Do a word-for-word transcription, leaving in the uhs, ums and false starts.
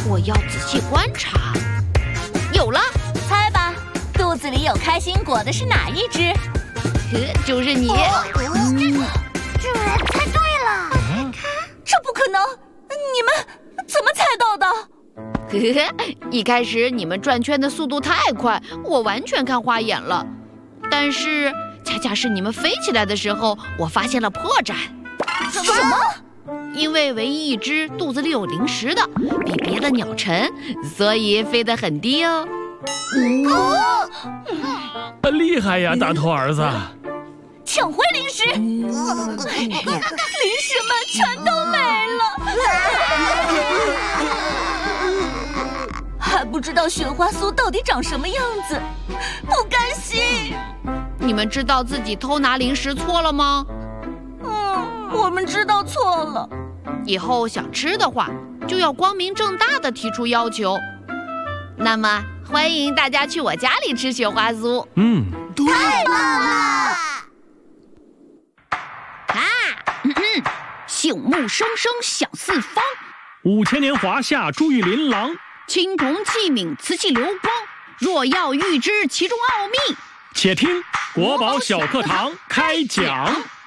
我要仔细观察。有了， 猜吧，肚子里有开心果的是哪一只？ 呵，就是你。 哦嗯、居然猜对了！ 嗯、这不可能！你们怎么猜到的？ 呵呵，一开始你们转圈的速度太快，我完全看花眼了。但是恰恰是你们飞起来的时候，我发现了破绽。 什么？ 因为唯一一只肚子里有零食的，比别的鸟沉，所以飞得很低哦。 嗯、哦， 厉害呀，大头儿子！ 抢回零食，嗯、零食们全都没了，还不知道雪花酥到底长什么样子，不甘心。 你们知道自己偷拿零食错了吗？ 嗯，我们知道错了。 以后想吃的话，就要光明正大的提出要求。那么，欢迎大家去我家里吃雪花酥。 嗯， 太棒了！ 啊，嗯嗯，朽木生生响四方， 五千年华夏珠玉琳琅， 青铜器皿瓷器流光。若要预知其中奥秘， 且听国宝小课堂开讲。